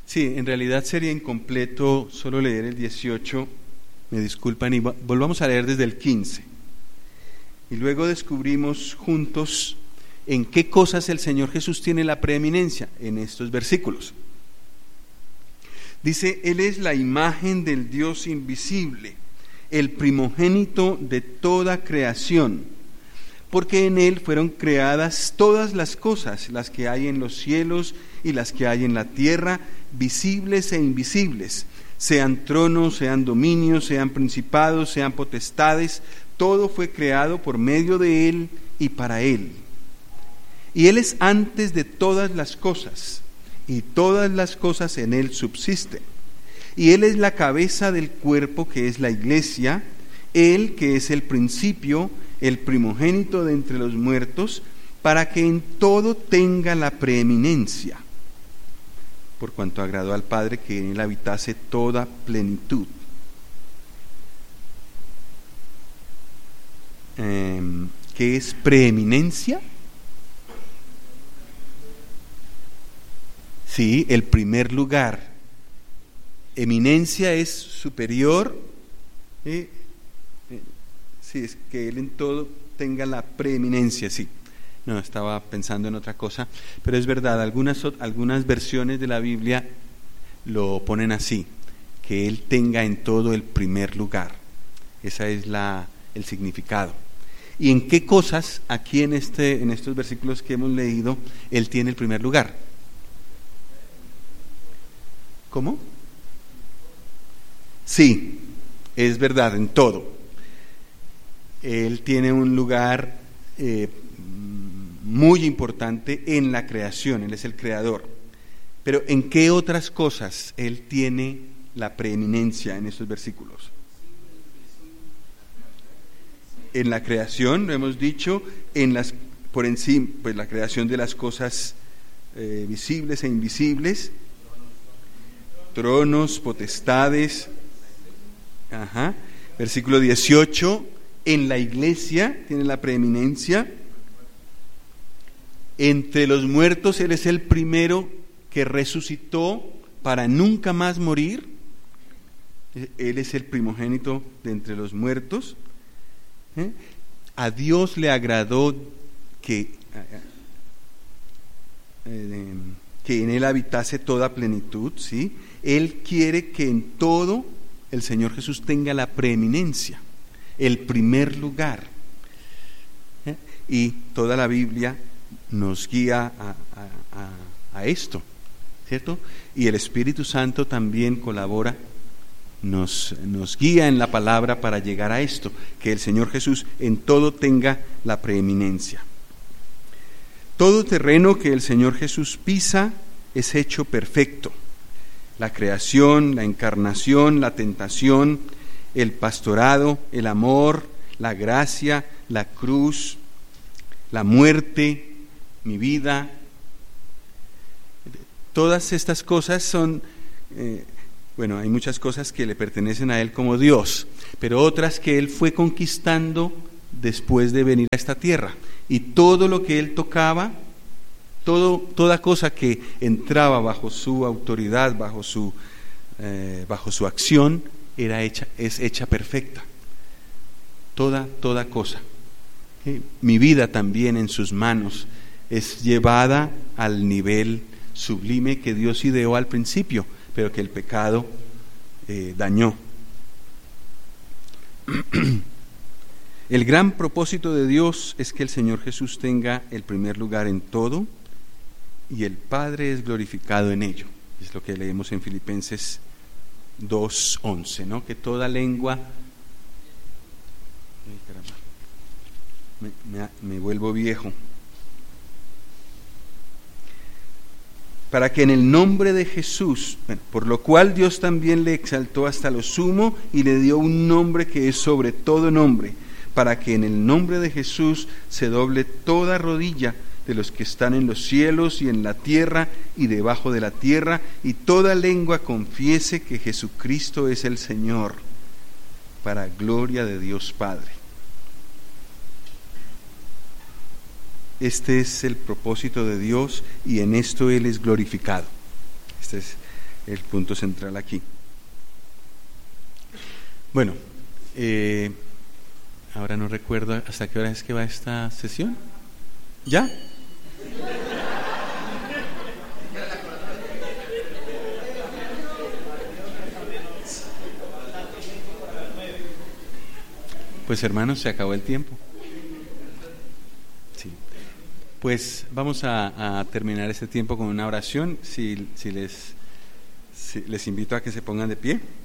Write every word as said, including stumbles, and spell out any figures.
Sí, en realidad sería incompleto solo leer el dieciocho, me disculpan, y volvamos a leer desde el quince. Y luego descubrimos juntos en qué cosas el Señor Jesús tiene la preeminencia en estos versículos. Dice, Él es la imagen del Dios invisible, el primogénito de toda creación, porque en Él fueron creadas todas las cosas, las que hay en los cielos y las que hay en la tierra, visibles e invisibles, sean tronos, sean dominios, sean principados, sean potestades, todo fue creado por medio de Él y para Él. Y Él es antes de todas las cosas, y todas las cosas en Él subsisten. Y Él es la cabeza del cuerpo, que es la iglesia, Él que es el principio, el primogénito de entre los muertos, para que en todo tenga la preeminencia, por cuanto agradó al Padre que en Él habitase toda plenitud. Eh, ¿Qué es preeminencia? Sí, el primer lugar. Eminencia es superior. ¿eh? Eh, sí, es que Él en todo tenga la preeminencia, sí. No, estaba pensando en otra cosa, pero es verdad, algunas, algunas versiones de la Biblia lo ponen así, que Él tenga en todo el primer lugar. Ese es la, el significado. ¿Y en qué cosas aquí en, este, en estos versículos que hemos leído Él tiene el primer lugar? ¿Cómo? Sí, es verdad, en todo. Él tiene un lugar eh, muy importante en la creación, Él es el creador. Pero ¿en qué otras cosas Él tiene la preeminencia en estos versículos? En la creación, lo hemos dicho, en las, por encima, pues la creación de las cosas eh, visibles e invisibles, tronos, potestades. Ajá. Versículo dieciocho, en la iglesia tiene la preeminencia. Entre los muertos Él es el primero que resucitó para nunca más morir. Él es el primogénito de entre los muertos. ¿Eh? A Dios le agradó que, eh, que en Él habitase toda plenitud, ¿sí? Él quiere que en todo el Señor Jesús tenga la preeminencia, el primer lugar. ¿Eh? Y toda la Biblia nos guía a, a, a, a esto, ¿cierto? Y el Espíritu Santo también colabora, nos, nos guía en la palabra para llegar a esto, que el Señor Jesús en todo tenga la preeminencia. Todo terreno que el Señor Jesús pisa es hecho perfecto. La creación, la encarnación, la tentación, el pastorado, el amor, la gracia, la cruz, la muerte, mi vida. Todas estas cosas son, eh, bueno, hay muchas cosas que le pertenecen a Él como Dios, pero otras que Él fue conquistando después de venir a esta tierra. Y todo lo que Él tocaba, todo, toda cosa que entraba bajo su autoridad, bajo su, eh, bajo su acción, era hecha, es hecha perfecta. Toda, toda cosa. ¿Sí? Mi vida también en sus manos es llevada al nivel sublime que Dios ideó al principio, pero que el pecado eh, dañó. El gran propósito de Dios es que el Señor Jesús tenga el primer lugar en todo y el Padre es glorificado en ello. Es lo que leemos en Filipenses dos once, ¿no? Que toda lengua... Ay, caramba. Me, me, me vuelvo viejo. Para que en el nombre de Jesús, bueno, por lo cual Dios también le exaltó hasta lo sumo y le dio un nombre que es sobre todo nombre, para que en el nombre de Jesús se doble toda rodilla de los que están en los cielos y en la tierra y debajo de la tierra, y toda lengua confiese que Jesucristo es el Señor, para gloria de Dios Padre. Este es el propósito de Dios y en esto Él es glorificado. Este es el punto central aquí. Bueno, eh, ahora no recuerdo hasta qué hora es que va esta sesión. ¿Ya? Pues hermanos, se acabó el tiempo. Sí. Pues vamos a, a terminar este tiempo con una oración. Si, si les, si les invito a que se pongan de pie.